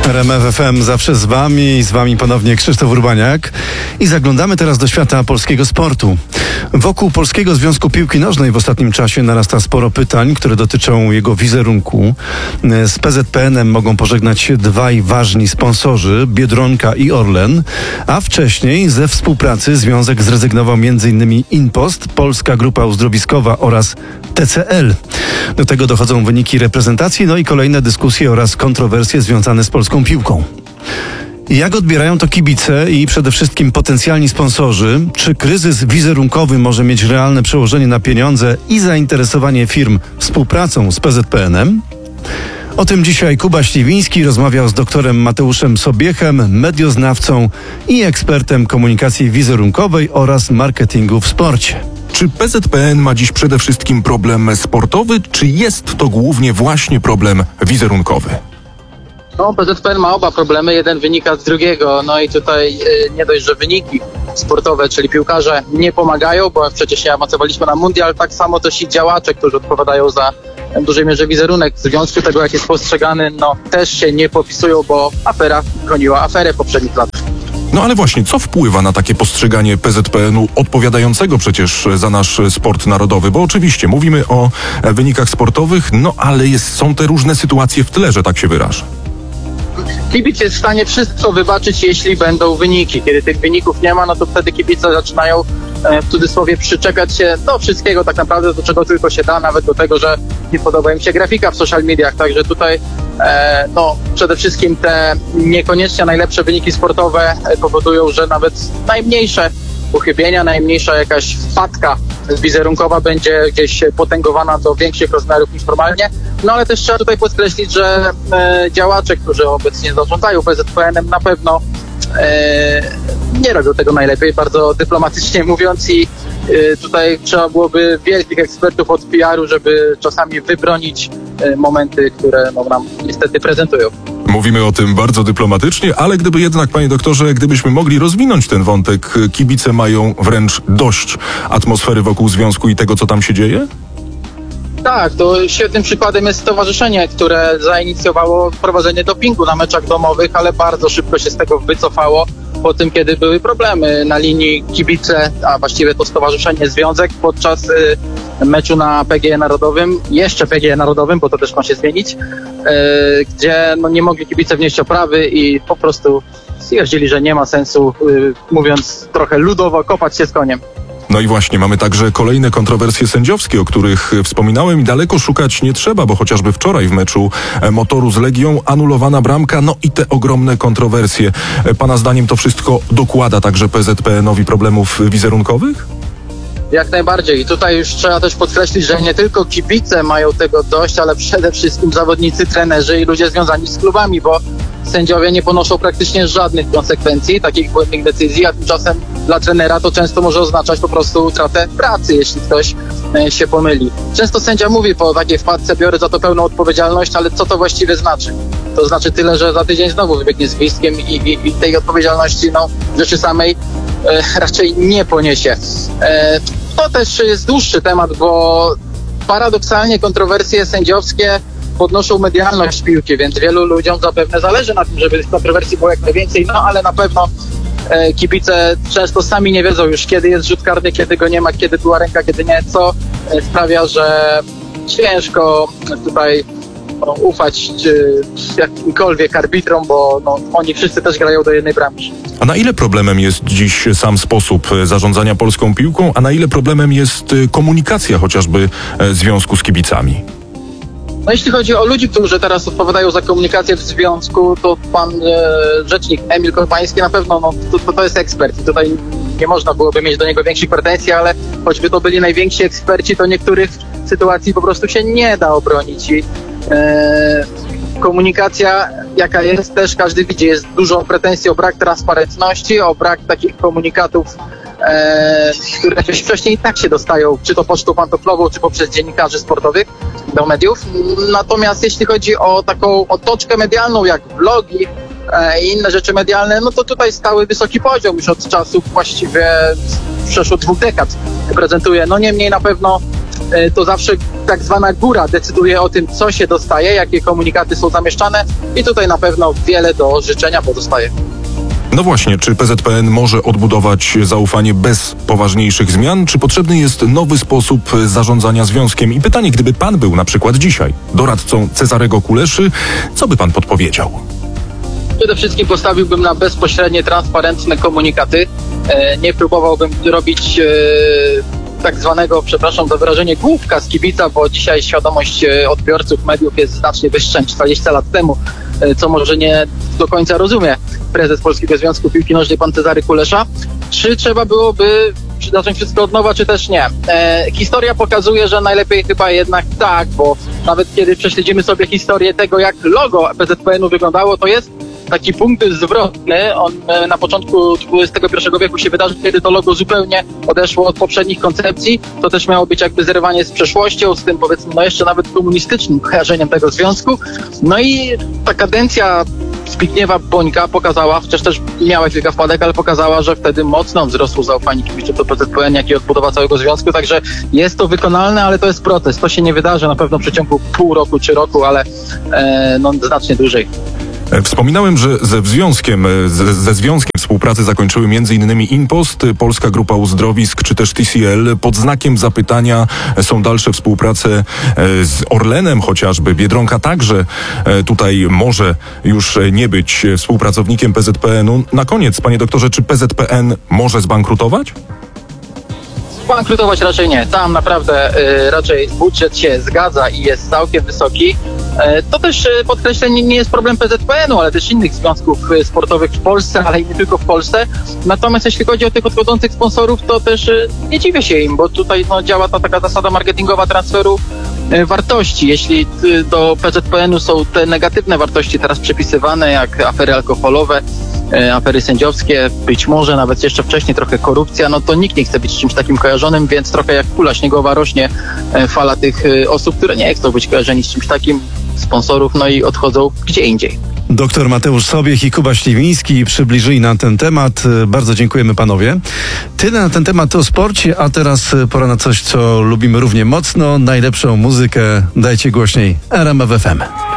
RMF FM zawsze z wami ponownie Krzysztof Urbaniak i zaglądamy teraz do świata polskiego sportu. Wokół Polskiego Związku Piłki Nożnej w ostatnim czasie narasta sporo pytań, które dotyczą jego wizerunku. Z PZPN-em mogą pożegnać się dwaj ważni sponsorzy, Biedronka i Orlen, a wcześniej ze współpracy związek zrezygnował m.in. Inpost, Polska Grupa Uzdrowiskowa oraz TCL. Do tego dochodzą wyniki reprezentacji, no i kolejne dyskusje oraz kontrowersje związane z polską piłką. Jak odbierają to kibice i przede wszystkim potencjalni sponsorzy? Czy kryzys wizerunkowy może mieć realne przełożenie na pieniądze i zainteresowanie firm współpracą z PZPN-em? O tym dzisiaj Kuba Śliwiński rozmawiał z doktorem Mateuszem Sobiechem, medioznawcą i ekspertem komunikacji wizerunkowej oraz marketingu w sporcie. Czy PZPN ma dziś przede wszystkim problem sportowy, czy jest to głównie właśnie problem wizerunkowy? No, PZPN ma oba problemy, jeden wynika z drugiego. No i tutaj nie dość, że wyniki sportowe, czyli piłkarze nie pomagają, bo przecież nie awansowaliśmy na mundial, tak samo też i działacze, którzy odpowiadają za w dużej mierze wizerunek w związku tego, jak jest postrzegany, no też się nie popisują, bo afera goniła aferę w poprzednich latach. No ale właśnie, co wpływa na takie postrzeganie PZPN-u odpowiadającego przecież za nasz sport narodowy? Bo oczywiście mówimy o wynikach sportowych, no ale są te różne sytuacje w tle, że tak się wyrażę. Kibic jest w stanie wszystko wybaczyć, jeśli będą wyniki. Kiedy tych wyników nie ma, no to wtedy kibice zaczynają w cudzysłowie przyczepiać się do wszystkiego tak naprawdę, do czego tylko się da, nawet do tego, że nie podoba im się grafika w social mediach. Także tutaj no przede wszystkim te niekoniecznie najlepsze wyniki sportowe powodują, że nawet najmniejsze uchybienia, najmniejsza jakaś wpadka wizerunkowa będzie gdzieś potęgowana do większych rozmiarów niż normalnie. No ale też trzeba tutaj podkreślić, że działacze, którzy obecnie zarządzają PZPN-em, na pewno nie robią tego najlepiej, bardzo dyplomatycznie mówiąc, i tutaj trzeba byłoby wielkich ekspertów od PR-u, żeby czasami wybronić momenty, które nam niestety prezentują. Mówimy o tym bardzo dyplomatycznie, ale gdyby jednak, panie doktorze, gdybyśmy mogli rozwinąć ten wątek, kibice mają wręcz dość atmosfery wokół związku i tego, co tam się dzieje? Tak, to świetnym przykładem jest stowarzyszenie, które zainicjowało wprowadzenie dopingu na meczach domowych, ale bardzo szybko się z tego wycofało po tym, kiedy były problemy na linii kibice, a właściwie to stowarzyszenie, związek podczas meczu na PGE Narodowym, jeszcze PGE Narodowym, bo to też ma się zmienić, gdzie nie mogli kibice wnieść oprawy i po prostu stwierdzili, że nie ma sensu, mówiąc trochę ludowo, kopać się z koniem. No i właśnie, mamy także kolejne kontrowersje sędziowskie, o których wspominałem, i daleko szukać nie trzeba, bo chociażby wczoraj w meczu Motoru z Legią anulowana bramka, no i te ogromne kontrowersje. Pana zdaniem to wszystko dokłada także PZPN-owi problemów wizerunkowych? Jak najbardziej. I tutaj już trzeba też podkreślić, że nie tylko kibice mają tego dość, ale przede wszystkim zawodnicy, trenerzy i ludzie związani z klubami, bo sędziowie nie ponoszą praktycznie żadnych konsekwencji, takich błędnych decyzji, a tymczasem dla trenera to często może oznaczać po prostu utratę pracy, jeśli ktoś się pomyli. Często sędzia mówi po takiej wpadce: biorę za to pełną odpowiedzialność, ale co to właściwie znaczy? To znaczy tyle, że za tydzień znowu wybiegnie z gwizdkiem i tej odpowiedzialności rzeczy samej raczej nie poniesie. To też jest dłuższy temat, bo paradoksalnie kontrowersje sędziowskie podnoszą medialność piłki, więc wielu ludziom zapewne zależy na tym, żeby tych kontrowersji było jak najwięcej, ale na pewno kibice często sami nie wiedzą już, kiedy jest rzut karny, kiedy go nie ma, kiedy była ręka, kiedy nie, co sprawia, że ciężko tutaj ufać jakimkolwiek arbitrom, bo oni wszyscy też grają do jednej bramki. A na ile problemem jest dziś sam sposób zarządzania polską piłką, a na ile problemem jest komunikacja chociażby związku z kibicami? No jeśli chodzi o ludzi, którzy teraz odpowiadają za komunikację w związku, to pan rzecznik Emil Kopański na pewno to jest ekspert i tutaj nie można byłoby mieć do niego większych pretensji, ale choćby to byli najwięksi eksperci, to niektórych sytuacji po prostu się nie da obronić i komunikacja jaka jest, też każdy widzi, jest dużo pretensji o brak transparentności, o brak takich komunikatów, które wcześniej i tak się dostają, czy to pocztą pantoflową, czy poprzez dziennikarzy sportowych do mediów. Natomiast jeśli chodzi o taką otoczkę medialną, jak vlogi i inne rzeczy medialne, to tutaj stały wysoki poziom już od czasów właściwie przeszło 2 dekad prezentuje. Niemniej na pewno to zawsze tak zwana góra decyduje o tym, co się dostaje, jakie komunikaty są zamieszczane i tutaj na pewno wiele do życzenia pozostaje. No właśnie, czy PZPN może odbudować zaufanie bez poważniejszych zmian, czy potrzebny jest nowy sposób zarządzania związkiem? I pytanie, gdyby pan był na przykład dzisiaj doradcą Cezarego Kuleszy, co by pan podpowiedział? Przede wszystkim postawiłbym na bezpośrednie, transparentne komunikaty. Nie próbowałbym robić tak zwanego, przepraszam za wyrażenie, główka z kibica, bo dzisiaj świadomość odbiorców mediów jest znacznie wyższa niż 20 lat temu, co może nie do końca rozumie prezes Polskiego Związku Piłki Nożnej, pan Cezary Kulesza. Czy trzeba byłoby zacząć wszystko od nowa, czy też nie? Historia pokazuje, że najlepiej chyba jednak tak, bo nawet kiedy prześledzimy sobie historię tego, jak logo PZPN-u wyglądało, to jest taki punkt zwrotny. On na początku XXI wieku się wydarzył, kiedy to logo zupełnie odeszło od poprzednich koncepcji. To też miało być jakby zerwanie z przeszłością, z tym powiedzmy jeszcze nawet komunistycznym kojarzeniem tego związku. No i ta kadencja Zbigniewa Bońka pokazała, chociaż też miała kilka wpadek, ale pokazała, że wtedy mocno wzrosło zaufanie kibiców do PZPN, jak i odbudowa całego związku, także jest to wykonalne, ale to jest proces. To się nie wydarzy na pewno w przeciągu pół roku czy roku, ale znacznie dłużej. Wspominałem, że ze związkiem współpracy zakończyły m.in. Impost, Polska Grupa Uzdrowisk czy też TCL. Pod znakiem zapytania są dalsze współprace z Orlenem chociażby. Biedronka także tutaj może już nie być współpracownikiem PZPN-u. Na koniec, panie doktorze, czy PZPN może zbankrutować? Bankrutować raczej nie. Tam naprawdę raczej budżet się zgadza i jest całkiem wysoki. To też podkreślę, nie jest problem PZPN-u, ale też innych związków sportowych w Polsce, ale i nie tylko w Polsce. Natomiast jeśli chodzi o tych odchodzących sponsorów, to też nie dziwię się im, bo tutaj działa ta taka zasada marketingowa transferu wartości. Jeśli do PZPN-u są te negatywne wartości teraz przypisywane, jak afery alkoholowe, afery sędziowskie, być może nawet jeszcze wcześniej trochę korupcja, no to nikt nie chce być czymś takim kojarzonym, więc trochę jak kula śniegowa rośnie fala tych osób, które nie chcą być kojarzeni z czymś takim, sponsorów, no i odchodzą gdzie indziej. Doktor Mateusz Sobiech i Kuba Śliwiński przybliżyli nam ten temat. Bardzo dziękujemy panowie. Tyle na ten temat o sporcie, a teraz pora na coś, co lubimy równie mocno. Najlepszą muzykę dajcie głośniej. RMF FM.